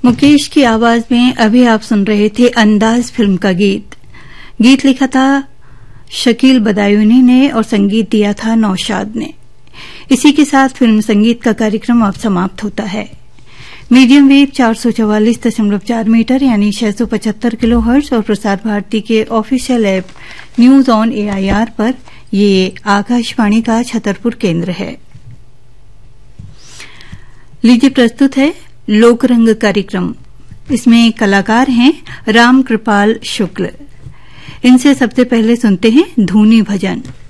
मुकेश की आवाज में अभी आप सुन रहे थे अंदाज फिल्म का गीत लिखा था शकील बदायूनी ने और संगीत दिया था नौशाद ने। इसी के साथ फिल्म संगीत का कार्यक्रम अब समाप्त होता है। मीडियम वेव 444.4 मीटर यानी 675 किलोहर्ट्ज और प्रसार भारती के official app news on AIR पर ये आकाशवाणी का छतरपुर केंद्र है। लीजिए प्रस्तुत है लोकरंग कार्यक्रम। इसमें कलाकार हैं राम कृपाल शुक्ल। इनसे सबसे पहले सुनते हैं धूनी भजन।